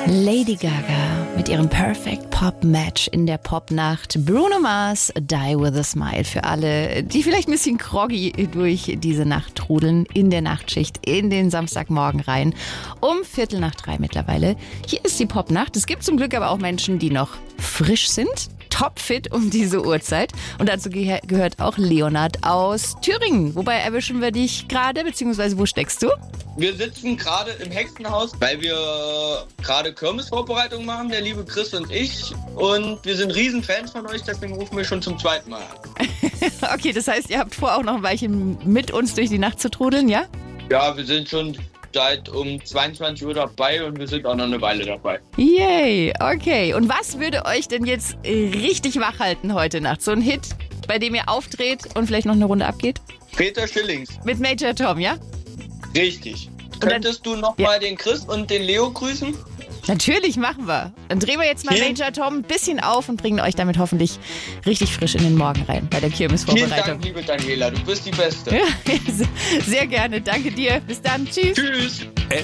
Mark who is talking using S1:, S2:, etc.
S1: Lady Gaga mit ihrem Perfect Pop Match in der Popnacht. Bruno Mars, Die With A Smile. Für alle, die vielleicht ein bisschen groggy durch diese Nacht trudeln, in der Nachtschicht, in den Samstagmorgen rein. Um 2:45 mittlerweile. Hier ist die Popnacht. Es gibt zum Glück aber auch Menschen, die noch frisch sind. Topfit um diese Uhrzeit. Und dazu gehört auch Leonard aus Thüringen. Wobei erwischen wir dich gerade, beziehungsweise wo steckst du?
S2: Wir sitzen gerade im Hexenhaus, weil wir gerade Kirmesvorbereitungen machen, der liebe Chris und ich. Und wir sind Riesenfans von euch, deswegen rufen wir schon zum 2. Mal an.
S1: Okay, das heißt, ihr habt vor, auch noch ein Weilchen mit uns durch die Nacht zu trudeln, ja?
S2: Ja, wir sind schon seit um 22 Uhr dabei und wir sind auch noch eine Weile dabei.
S1: Yay, okay. Und was würde euch denn jetzt richtig wach halten heute Nacht? So ein Hit, bei dem ihr aufdreht und vielleicht noch eine Runde abgeht?
S2: Peter Schillings.
S1: Mit Major Tom, ja?
S2: Richtig. Könntest du noch mal den Chris und den Leo grüßen?
S1: Natürlich, machen wir. Dann drehen wir jetzt mal Major Tom ein bisschen auf und bringen euch damit hoffentlich richtig frisch in den Morgen rein bei der Kirmesvorbereitung.
S2: Vielen Dank, liebe Daniela, du bist die Beste.
S1: Ja, sehr gerne. Danke dir. Bis dann. Tschüss.
S2: Tschüss.